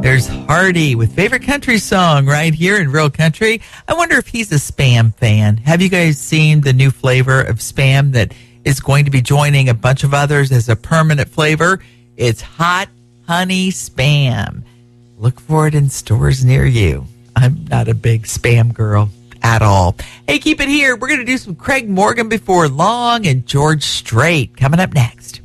There's Hardy with favorite country song right here in Real Country. I wonder if he's a Spam fan. Have you guys seen the new flavor of Spam that is going to be joining a bunch of others as a permanent flavor? It's Hot Honey Spam. Look for it in stores near you. I'm not a big Spam girl at all. Hey, keep it here. We're going to do some Craig Morgan before long and George Strait coming up next.